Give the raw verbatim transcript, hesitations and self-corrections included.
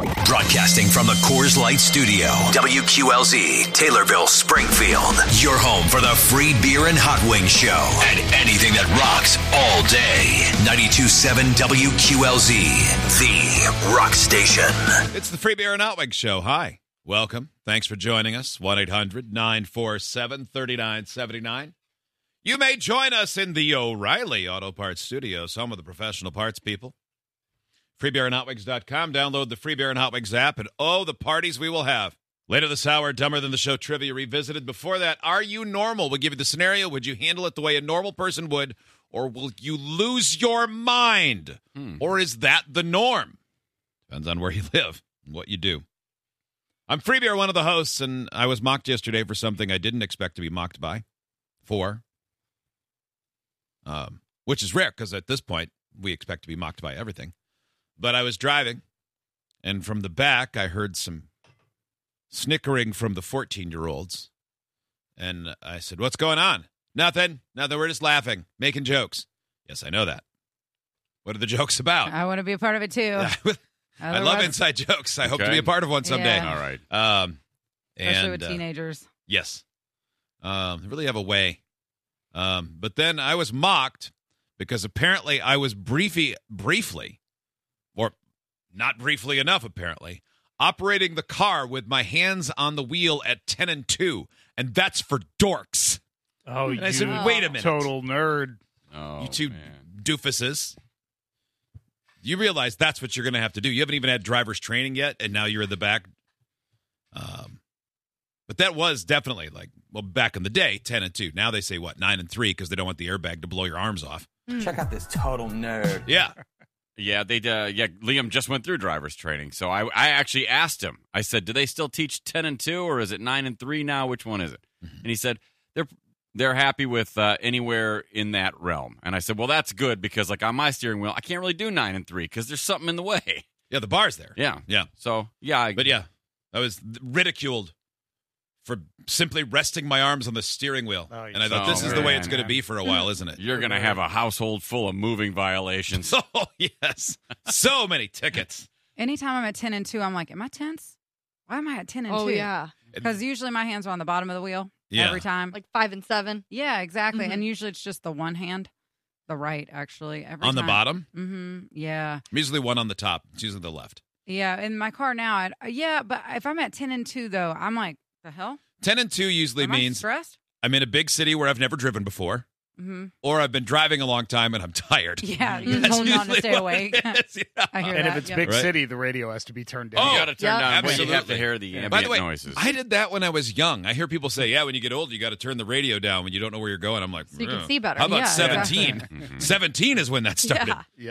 Broadcasting from the Coors Light Studio, W Q L Z, Taylorville, Springfield. Your home for the free beer and hot wings show and anything that rocks all day. ninety-two point seven W Q L Z, the rock station. It's the free beer and hot wings show. Hi. Welcome. Thanks for joining us. one eight hundred nine four seven three nine seven nine. You may join us in the O'Reilly Auto Parts Studios, home of the professional parts people. free beer and hot wings dot com. Download the Free Beer and Hot Wings app, and oh, the parties we will have. Later this hour, Dumber Than the Show Trivia Revisited. Before that, Are You Normal? We'll give you the scenario. Would you handle it the way a normal person would, or will you lose your mind? Hmm. Or is that the norm? Depends on where you live and what you do. I'm Free Beer, one of the hosts, and I was mocked yesterday for something I didn't expect to be mocked by. For. Um, which is rare, because at this point, we expect to be mocked by everything. But I was driving, and from the back, I heard some snickering from the fourteen-year-olds. And I said, what's going on? Nothing. Nothing. We're just laughing, making jokes. Yes, I know that. What are the jokes about? I want to be a part of it, too. I love inside jokes. I okay. hope to be a part of one someday. Yeah. All right. Um, Especially and, with teenagers. Uh, yes. Um, they really have a way. Um, but then I was mocked because apparently I was briefly, briefly, or not briefly enough apparently, operating the car with my hands on the wheel at ten and two, and that's for dorks. Oh, and you I said, wait a minute. Total nerd. Oh, you two man. doofuses. You realize that's what you're going to have to do. You haven't even had driver's training yet, and now you're in the back. Um, but that was definitely like, well, back in the day, ten and two. Now they say, what, nine and three, because they don't want the airbag to blow your arms off. Check out this total nerd. Yeah. Yeah, they. Uh, yeah, Liam just went through driver's training, so I, I actually asked him. I said, "Do they still teach ten and two, or is it nine and three now? Which one is it?" Mm-hmm. And he said, "They're they're happy with uh, anywhere in that realm." And I said, "Well, that's good because, like, on my steering wheel, I can't really do nine and three because there's something in the way." Yeah, the bar's there. Yeah, yeah. So yeah, I, but yeah, I was ridiculed for simply resting my arms on the steering wheel. Oh, and I thought, this is the way it's going to be for a while, isn't it? You're going to have a household full of moving violations. Oh, yes. So many tickets. Anytime I'm at ten and two, I'm like, am I tense? Why am I at ten and oh, two? Oh, yeah. Because usually my hands are on the bottom of the wheel yeah. every time. Like five and seven. Yeah, exactly. Mm-hmm. And usually it's just the one hand. The right, actually. Every on time. the bottom? Mm-hmm. Yeah. I'm usually one on the top. It's usually the left. Yeah. In my car now, I'd, yeah, but if I'm at ten and two, though, I'm like, the hell? ten and two usually Am means I stressed? I'm in a big city where I've never driven before, mm-hmm. or I've been driving a long time and I'm tired. Yeah, you're holding on to stay awake. Yeah. I hear and that. if it's yep. big right. city, the radio has to be turned down. Oh, you got to turn yep. down. Absolutely. You have to hear the yeah. ambient By the way, noises. I did that when I was young. I hear people say, yeah, when you get old, you got to turn the radio down when you don't know where you're going. I'm like, so you can yeah. see better. How about yeah, seventeen? exactly. seventeen is when that started. Yeah. Yeah.